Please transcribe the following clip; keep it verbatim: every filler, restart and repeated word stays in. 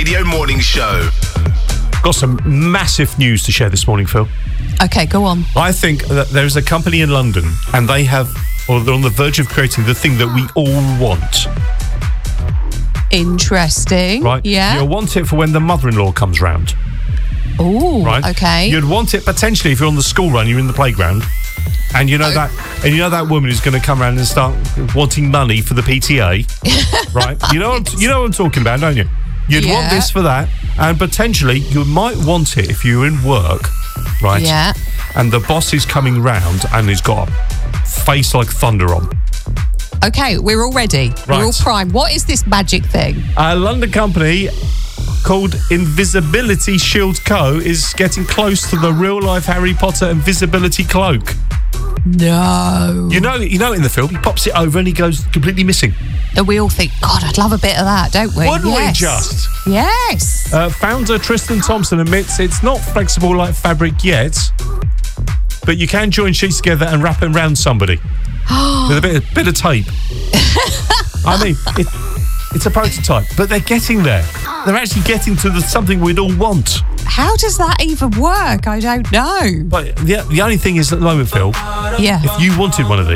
Radio Morning Show. Got some massive news to share this morning, Phil. Okay, go on. I think that there's a company in London and they have, or they're on the verge of creating the thing that we all want. Interesting. Right? Yeah. You'll want it for when the mother-in-law comes round. Oh, right? Okay. You'd want it potentially if you're on the school run, you're in the playground, and you know oh. that, and you know that woman who's going to come around and start wanting money for the P T A, right? You know, what, you know what I'm talking about, don't you? You'd yeah. want this for that, and potentially you might want it if you're in work, right? Yeah. And the boss is coming round and he's got a face like thunder on. Okay, we're all ready. Right. We're all primed. What is this magic thing? A London company called Invisibility Shield Co. is getting close to the real-life Harry Potter invisibility cloak. No. You know, you know, in the film, he pops it over and he goes completely missing. And we all think, God, I'd love a bit of that, don't we? Wouldn't yes. we just? Yes. Uh, founder Tristan Thompson admits it's not flexible like fabric yet, but you can join sheets together and wrap it around somebody with a bit of, bit of tape. I mean, it, it's a prototype, but they're getting there. They're actually getting to the, something we'd all want. How does that even work? I don't know. But the, the only thing is, at the moment, Phil, yeah. if you wanted one of these,